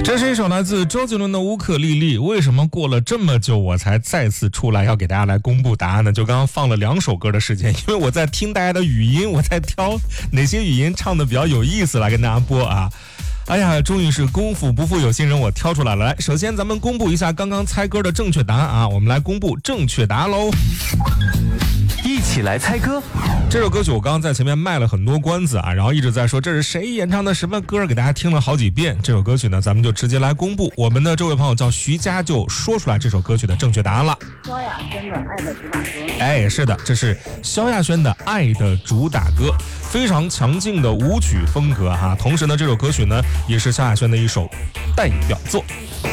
这是一首来自周杰伦的乌克丽丽。为什么过了这么久我才再次出来要给大家来公布答案呢？就刚刚放了2首歌的时间，因为我在听大家的语音，我在挑哪些语音唱的比较有意思来跟大家播啊。哎呀，终于是功夫不负有心人，我挑出来了。来，首先咱们公布一下刚刚猜歌的正确答案啊，我们来公布正确答案喽。 一起来猜歌。 这首歌曲我刚刚在前面卖了很多关子啊，然后一直在说这是谁演唱的什么歌，给大家听了好几遍。这首歌曲呢，咱们就直接来公布。我们的这位朋友叫徐佳，就说出来这首歌曲的正确答案了。 萧亚轩的《爱的主打歌》。 哎，是的，这是萧亚轩的《爱的主打歌》，非常强劲的舞曲风格哈。同时呢，这首歌曲呢也是萧亚轩的一首代表作。